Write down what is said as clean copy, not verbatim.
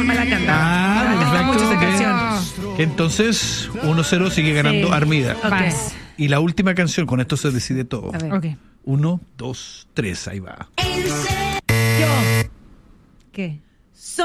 Para cantar. Me gusta mucho esa canción. Entonces, 1-0 sigue ganando Armida. Okay. Y la última canción, con esto se decide todo. A ver. Okay. 1, 2, 3, ahí va. Yo. ¿Qué?